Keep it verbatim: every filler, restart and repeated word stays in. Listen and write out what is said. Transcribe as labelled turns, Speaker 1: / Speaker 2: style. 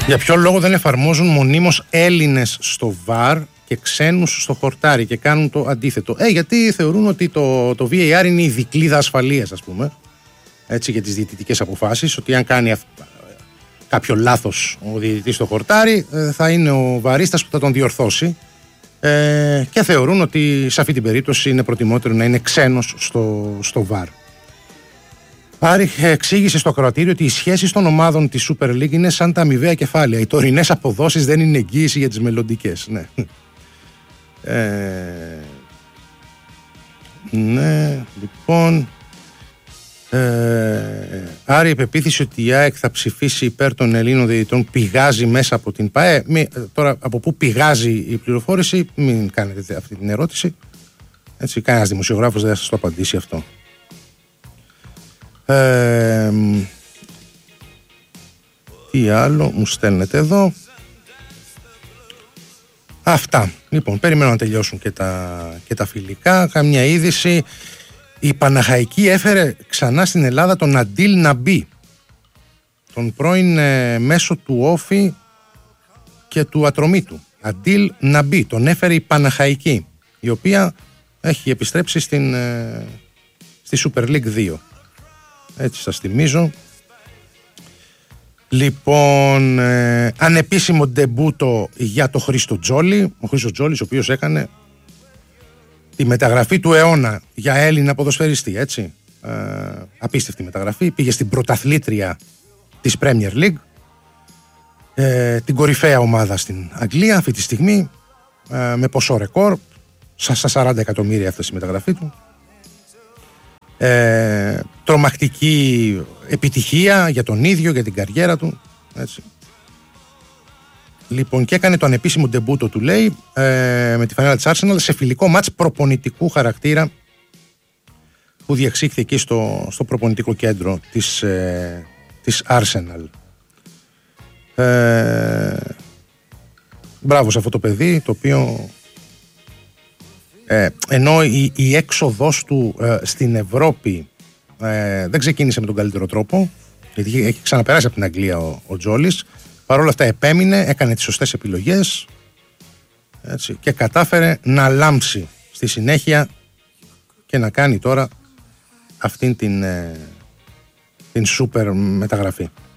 Speaker 1: Για ποιο λόγο δεν εφαρμόζουν μονίμως Έλληνες στο βαρ και ξένους στο χορτάρι και κάνουν το αντίθετο? Ε, γιατί θεωρούν ότι το, το βι έι αρ είναι η δικλίδα ασφαλείας, ας πούμε, έτσι, για τις διαιτητικές αποφάσεις, ότι αν κάνει αυ... κάποιο λάθος ο διαιτητής στο χορτάρι, θα είναι ο βαρίστας που θα τον διορθώσει, ε, και θεωρούν ότι σε αυτή την περίπτωση είναι προτιμότερο να είναι ξένος στο, στο βαρ. Άρη εξήγησε στο ακροατήριο ότι οι σχέσεις των ομάδων της Super League είναι σαν τα αμοιβαία κεφάλαια. Οι τωρινές αποδόσεις δεν είναι εγγύηση για τις μελλοντικές. Ναι. Ε, ναι, λοιπόν. Ε, Άρη, η πεποίθηση ότι η ΑΕΚ θα ψηφίσει υπέρ των Ελλήνων διαιτητών πηγάζει μέσα από την ΠΑΕ. Μη, τώρα, από πού πηγάζει η πληροφόρηση, μην κάνετε αυτή την ερώτηση. Έτσι, κανένας δημοσιογράφος δεν θα σας το απαντήσει αυτό. Ε, τι άλλο μου στέλνετε εδώ? Αυτά. Λοιπόν, περιμένω να τελειώσουν και τα, και τα φιλικά. Καμιά είδηση. Η Παναχαϊκή έφερε ξανά στην Ελλάδα τον Αντίλ Ναμπί, τον πρώην ε, μέσο του Όφη και του Ατρωμίτου. Αντίλ Ναμπί, τον έφερε η Παναχαϊκή, η οποία έχει επιστρέψει στην, ε, στη Super League δύο. Έτσι σας θυμίζω. Λοιπόν, ε, ανεπίσημο ντεμπούτο για το Χρήστο Τζόλι. Ο Χρήστος Τζόλις, ο οποίος έκανε τη μεταγραφή του αιώνα για Έλληνα ποδοσφαιριστή, έτσι. Ε, απίστευτη μεταγραφή. Πήγε στην πρωταθλήτρια της Premier League, ε, την κορυφαία ομάδα στην Αγγλία αυτή τη στιγμή, ε, με ποσό ρεκόρ, στα σαράντα εκατομμύρια έφτασε η μεταγραφή του. Ε, τρομακτική επιτυχία για τον ίδιο, για την καριέρα του, έτσι. Λοιπόν, και έκανε το ανεπίσημο ντεμπούτο του, λέει, ε, με τη φανέλα της Arsenal σε φιλικό μάτς προπονητικού χαρακτήρα που διεξήχθη εκεί στο, στο προπονητικό κέντρο της, ε, της Arsenal. Ε, μπράβο σε αυτό το παιδί, το οποίο ε, ενώ η, η έξοδος του ε, στην Ευρώπη ε, δεν ξεκίνησε με τον καλύτερο τρόπο, γιατί έχει ξαναπεράσει από την Αγγλία ο, ο Τζόλις. Παρ' όλα αυτά επέμεινε, έκανε τις σωστές επιλογές, έτσι, και κατάφερε να λάμψει στη συνέχεια και να κάνει τώρα αυτήν την, ε, την σούπερ μεταγραφή.